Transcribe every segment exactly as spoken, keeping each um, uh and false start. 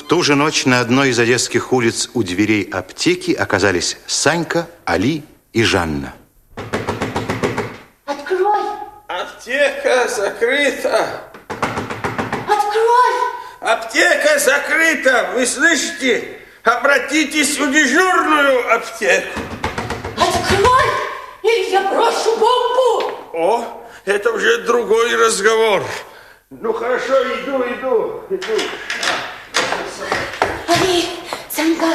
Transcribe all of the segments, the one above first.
ту же ночь на одной из одесских улиц у дверей аптеки оказались Санька, Али и Жанна. Открой! Аптека закрыта! Открой! Аптека закрыта! Вы слышите? Обратитесь в дежурную аптеку! Открой! Или я брошу бомбу! О, это уже другой разговор. Ну хорошо, иду, иду, иду. Али, Санька,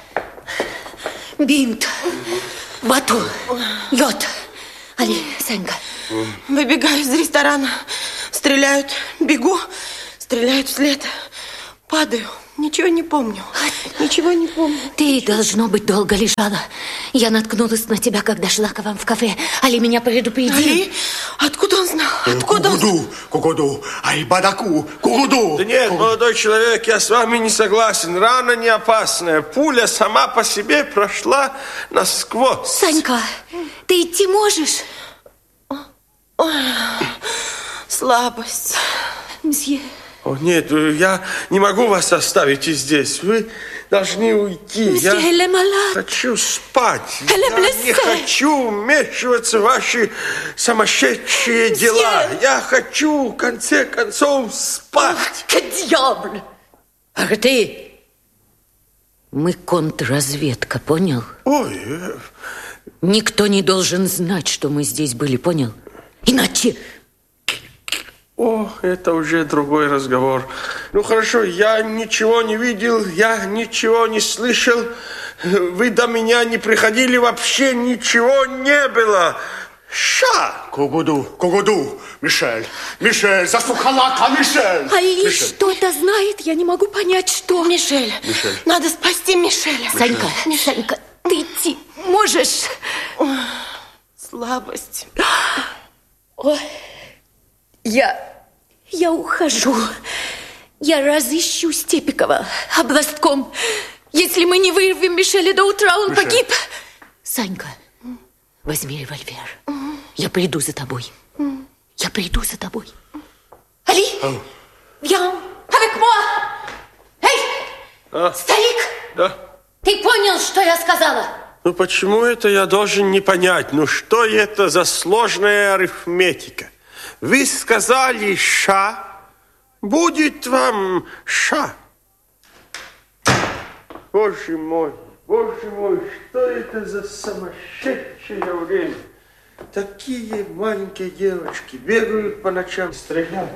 бинт, бату, лед. Али, Санька. Выбегаю из ресторана, стреляют, бегу, стреляют вслед, падаю. Ничего не помню. Ничего не помню. Ты, должно быть, долго лежала. Я наткнулась на тебя, когда шла к вам в кафе. Али меня предупредил. Али? Откуда он знал? Откуда он знал? Кугуду, айбадаку, кугуду. Да нет, молодой человек, я с вами не согласен. Рана не опасная. Пуля сама по себе прошла насквозь. Санька, ты идти можешь? Ой, слабость. Мсье. О, нет, я не могу вас оставить здесь. Вы должны уйти. Мсье, Я хочу спать. Я не хочу вмешиваться в ваши сумасшедшие дела. Я хочу, в конце концов, спать. Ах, дьявол! Ах ты! Мы контрразведка, понял? Ой. Никто не должен знать, что мы здесь были, понял? Иначе... О, это уже другой разговор. Ну, хорошо, я ничего не видел, я ничего не слышал. Вы до меня не приходили, вообще ничего не было. Ша! Кугуду, Кугуду, Мишель, Мишель, засухалака, Мишель. Али что-то знает, я не могу понять, что. Мишель, Мишель. Надо спасти Мишеля. Санька, Санька, ты идти можешь? Ой, слабость. Ой. Я, я ухожу. Я разыщу Степикова областком. Если мы не вырвем Мишеля до утра, он Мишель. погиб. Санька, возьми револьвер. Я приду за тобой. Я приду за тобой. Али, viens avec moi. Эй, А? старик, Да? ты понял, что я сказала? Ну, почему это я должен не понять? Ну, что это за сложная арифметика? Вы сказали «ша», будет вам «ша». Боже мой, боже мой, что это за сумасшедшее время? Такие маленькие девочки бегают по ночам, стреляют.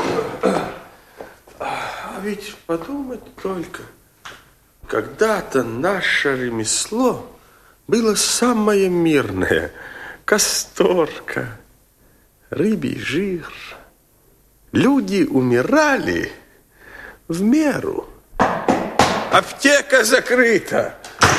А ведь подумать только, когда-то наше ремесло было самое мирное. Касторка, рыбий жир. Люди умирали в меру. Аптека закрыта.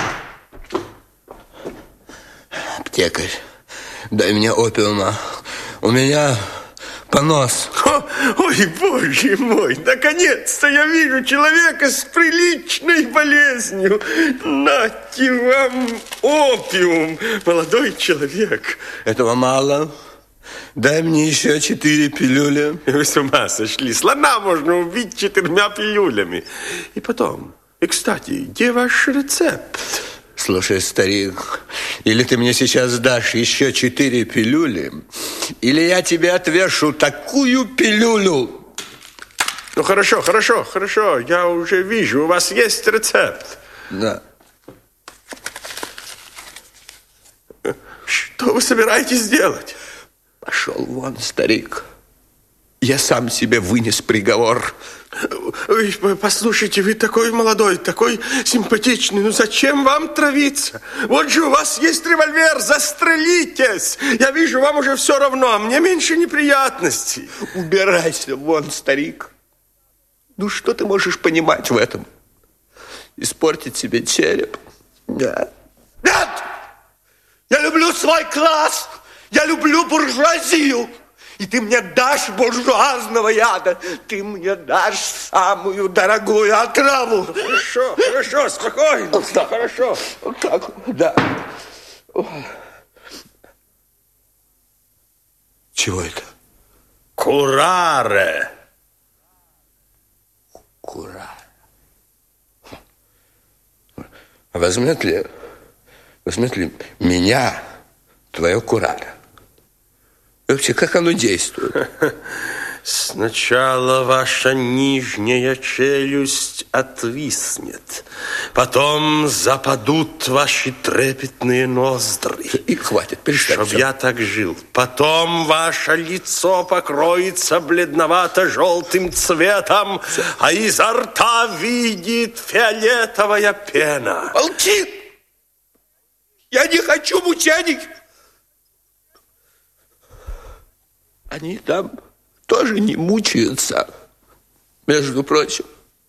Аптекарь, дай мне опиума. У меня понос. О, ой, боже мой, наконец-то я вижу человека с приличной болезнью. Нате вам опиум, молодой человек. Этого мало. Дай мне еще четыре пилюли. Вы с ума сошли. Слона можно убить четырьмя пилюлями. И потом, и, кстати, где ваш рецепт? Слушай, старик, или ты мне сейчас дашь еще четыре пилюли, или я тебе отвешу такую пилюлю. Ну, хорошо, хорошо, хорошо. Я уже вижу, у вас есть рецепт. Да. Что вы собираетесь делать? Пошел вон, старик. Я сам себе вынес приговор. Ой, послушайте, вы такой молодой, такой симпатичный. Ну зачем вам травиться? Вот же у вас есть револьвер, застрелитесь. Я вижу, вам уже все равно, а мне меньше неприятностей. Убирайся вон, старик. Ну что ты можешь понимать в этом? Испортить себе череп? Да. Нет! Я люблю свой класс! Я люблю буржуазию! И ты мне дашь буржуазного яда. Ты мне дашь самую дорогую отраву. Хорошо, хорошо, спокойно. Вот так. Хорошо. Вот так, да. Чего это? Кураре. Кураре. Возьмет ли, возьмет ли меня твое курага? И вообще, как оно действует? Сначала ваша нижняя челюсть отвиснет, потом западут ваши трепетные ноздри. И хватит, перестань. Чтоб я так жил. Потом ваше лицо покроется бледновато-желтым цветом, а изо рта видит фиолетовая пена. Молчи! Я не хочу мучений! Они там тоже не мучаются, между прочим.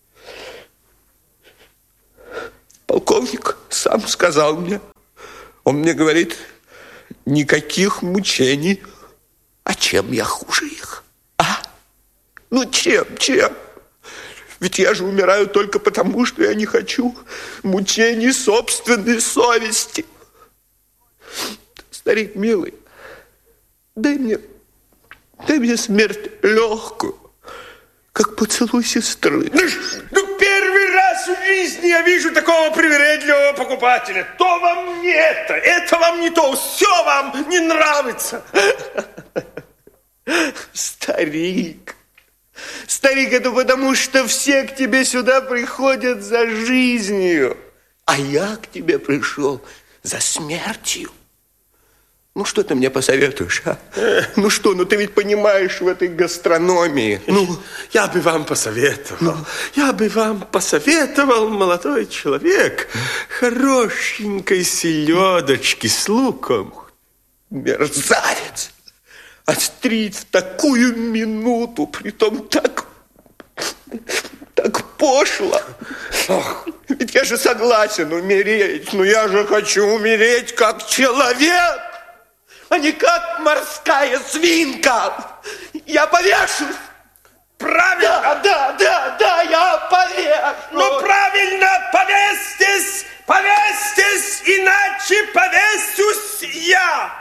Полковник сам сказал мне, он мне говорит, никаких мучений. А чем я хуже их? А? Ну чем, чем? Ведь я же умираю только потому, что я не хочу мучений собственной совести. Старик милый, дай мне... Дай мне смерть легкую, как поцелуй сестры. Ну, ну, первый раз в жизни я вижу такого привередливого покупателя. То вам не это, это вам не то, все вам не нравится. Старик, старик, это потому, что все к тебе сюда приходят за жизнью, а я к тебе пришел за смертью. Ну, что ты мне посоветуешь, а? Ну, что, ну, ты ведь понимаешь в этой гастрономии. Ну, я бы вам посоветовал, ну. я бы вам посоветовал, молодой человек, хорошенькой селедочки с луком. Мерзавец! Острить в такую минуту, притом так, так пошло. Ох, ведь я же согласен умереть, но я же хочу умереть как человек, а не как морская свинка. Я повешусь. Правильно? Да, да, да, да, я повешусь. Ну, правильно, повесьтесь, повесьтесь, иначе повесюсь я.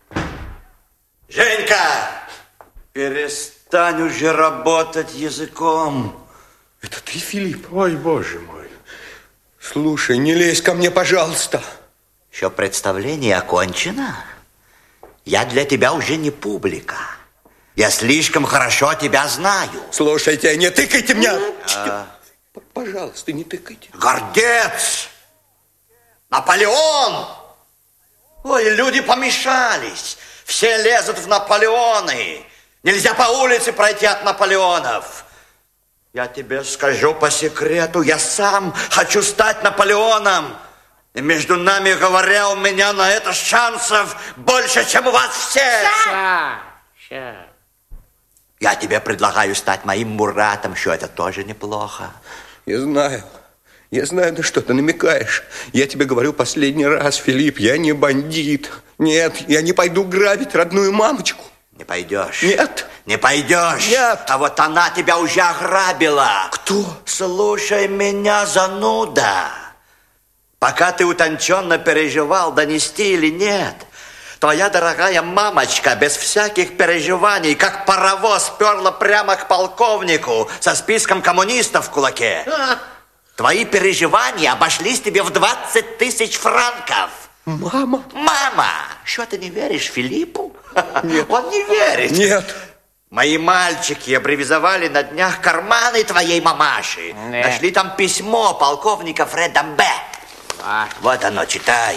Женька, перестань уже работать языком. Это ты, Филипп? Ой, боже мой. Слушай, не лезь ко мне, пожалуйста. Еще представление окончено? Я для тебя уже не публика. Я слишком хорошо тебя знаю. Слушайте, не тыкайте меня. А... Пожалуйста, не тыкайте. Гордец! Наполеон! Ой, люди помешались. Все лезут в Наполеоны. Нельзя по улице пройти от Наполеонов. Я тебе скажу по секрету, я сам хочу стать Наполеоном. И между нами говоря, у меня на это шансов больше, чем у вас всех. Ща, ща. Я тебе предлагаю стать моим Муратом, что это тоже неплохо. Я знаю. Я знаю, на что ты намекаешь. Я тебе говорю последний раз, Филипп, я не бандит. Нет, я не пойду грабить родную мамочку. Не пойдешь? Нет. Не пойдешь? Нет. А вот она тебя уже ограбила. Кто? Слушай меня, зануда. Пока ты утонченно переживал, донести или нет, твоя дорогая мамочка без всяких переживаний, как паровоз, перла прямо к полковнику со списком коммунистов в кулаке. Твои переживания обошлись тебе в двадцать тысяч франков. Мама? Мама! Что, ты не веришь Филиппу? Нет. Он не верит. Нет. Мои мальчики обревизовали на днях карманы твоей мамаши. Нет. Нашли там письмо полковника Фреда Б. А. Вот оно, читай.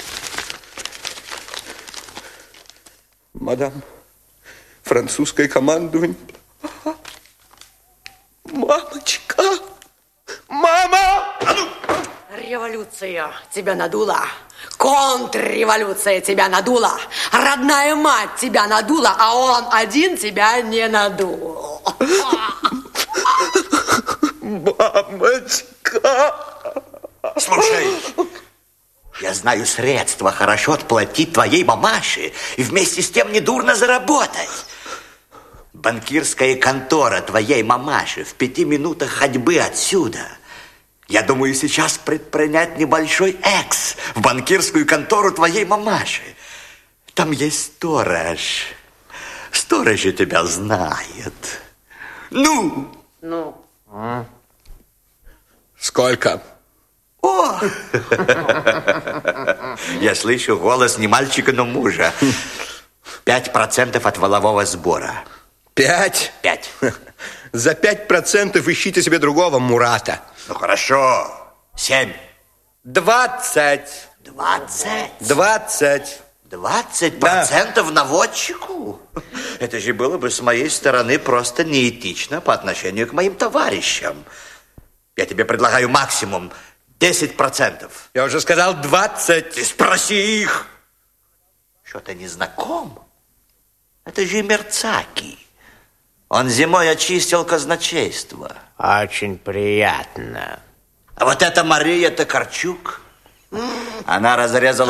Мадам, французское командование. Мамочка! Мама! Революция тебя надула. Контрреволюция тебя надула. Родная мать тебя надула, а он один тебя не надул. Мамочка! Слушай, я знаю средства хорошо отплатить твоей мамаше и вместе с тем недурно заработать. Банкирская контора твоей мамаши в пяти минутах ходьбы отсюда. Я думаю, сейчас предпринять небольшой экс в банкирскую контору твоей мамаши. Там есть сторож. Сторож же тебя знает. Ну? Ну? Сколько? О, О! Я слышу голос не мальчика, но мужа. Пять процентов от волового сбора. Пять? Пять. За пять процентов ищите себе другого Мурата. Ну, хорошо. Семь. Двадцать. Двадцать. Двадцать. Двадцать процентов наводчику? Это же было бы с моей стороны просто неэтично по отношению к моим товарищам. Я тебе предлагаю максимум десять процентов. Я уже сказал двадцать. Ты спроси их. Что, ты не знаком? Это же Мерцаки. Он зимой очистил казначейство. Очень приятно. А вот эта Мария Токарчук, она разрезала